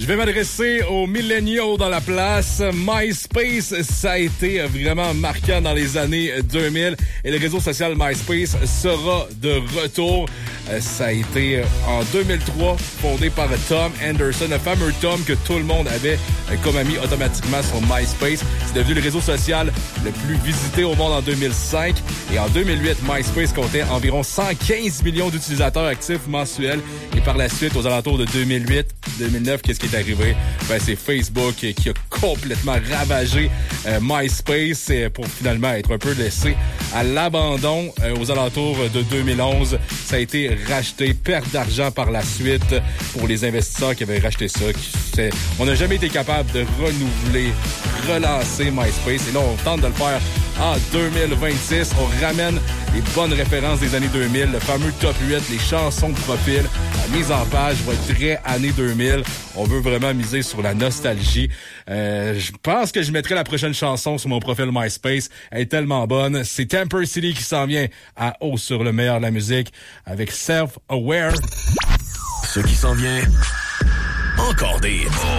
vais m'adresser aux milléniaux dans la place. MySpace, ça a été vraiment marquant dans les années 2000 et le réseau social MySpace sera de retour. Ça a été en 2003 fondé par Tom Anderson, le fameux Tom que tout le monde avait comme ami automatiquement sur MySpace. C'est devenu le réseau social le plus visité au monde en 2005 et en 2008, MySpace comptait environ 115 millions d'utilisateurs actifs mensuels et par la suite, aux alentours de 2008-2009, qu'est-ce qui est arrivé? Ben, c'est Facebook qui a complètement ravagé MySpace pour finalement être un peu laissé à l'abandon aux alentours de 2011. Ça a été racheté, perte d'argent par la suite pour les investisseurs qui avaient racheté ça. On n'a jamais été capable de renouveler, relancer MySpace et là, on tente de le faire en 2026. On ramène les bonnes références des années 2000, le fameux top 8, les chansons de profil, la mise en page va être très années 2000. On veut vraiment miser sur la nostalgie. Je pense que je mettrai la prochaine chanson sur mon profil MySpace. Elle est tellement bonne. C'est Temper City qui s'en vient à haut sur le meilleur de la musique avec Self-Aware. Ce qui s'en vient, encore des